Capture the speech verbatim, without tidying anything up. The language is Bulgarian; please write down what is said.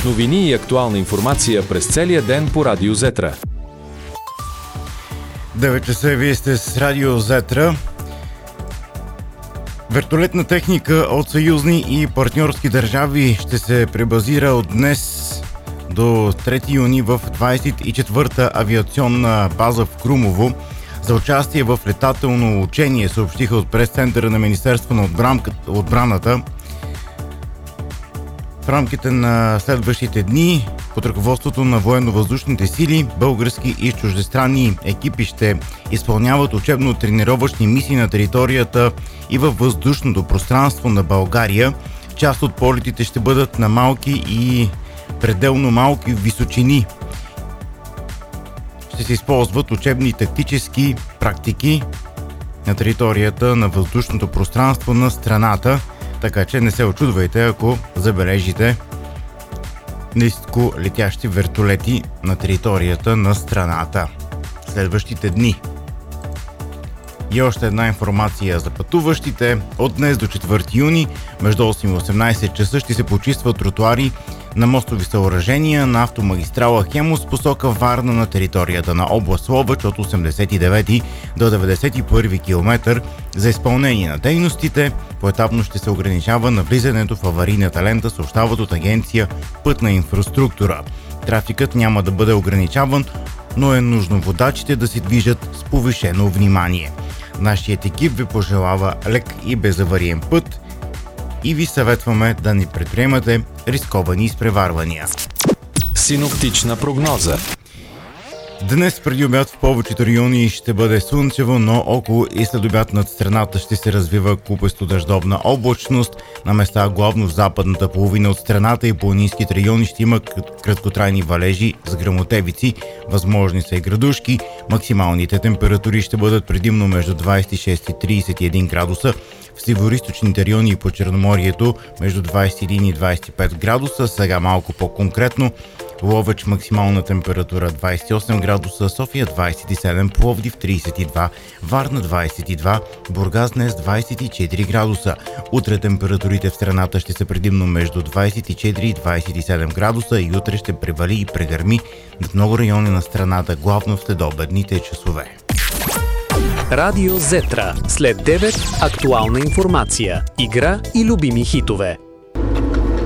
Новини и актуална информация през целия ден по Радио Зетра. девет часа, вие сте с Радио Зетра. Вертолетна техника от съюзни и партньорски държави ще се пребазира от днес до трети юни в двадесет и четвърта авиационна база в Крумово. За участие в летателно учение съобщиха от прес-центъра на Министерство на отбраната. В рамките на следващите дни под ръководството на военно-въздушните сили, български и чуждестранни екипи ще изпълняват учебно-тренировъчни мисии на територията и във въздушното пространство на България. Част от полетите ще бъдат на малки и пределно малки височини. Ще се използват учебни и тактически практики на територията на въздушното пространство на страната, така че не се очудвайте, ако забележите ниско летящи вертолети на територията на страната следващите дни. И още една информация за пътуващите. От днес до четвърти юни между осем и осемнадесет часа ще се почистват тротуари на мостови съоръжения на автомагистрала Хемус посока Варна на територията на област Ловеч от осемдесет и девети до деветдесет и първи километър. За изпълнение на дейностите поетапно ще се ограничава навлизането в аварийната лента, съобщават от агенция Пътна инфраструктура. Трафикът няма да бъде ограничаван, но е нужно водачите да се движат с повишено внимание. Нашият екип ви пожелава лек и безавариен път и ви съветваме да не предприемате рисковани изпреварвания. Синоптична прогноза. Днес преди обяд в повечето райони ще бъде слънчево, но около и след обяд над страната ще се развива купесто дъждовна облачност. На места главно в западната половина от страната и планинските райони ще има краткотрайни валежи с гръмотевици. Възможни са и градушки. Максималните температури ще бъдат предимно между двадесет и шест и тридесет и един градуса. В североизточните райони и по Черноморието между двадесет и един и двадесет и пет градуса. Сега малко по-конкретно. Ловеч максимална температура двадесет и осем градуса, София двадесет и седем, Пловдив тридесет и два, Варна двадесет и два, Бургас днес двадесет и четири градуса. Утре температурите в страната ще са предимно между двадесет и четири и двадесет и седем градуса и утре ще превали и прегърми над много райони на страната, главно в следобедните часове. Радио Зетра. След девет актуална информация, игра и любими хитове.